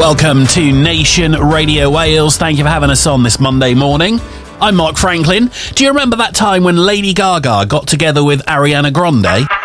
Welcome to Nation Radio Wales. Thank you for having us on this Monday morning. I'm Mark Franklin. Do you remember that time when Lady Gaga got together with Ariana Grande?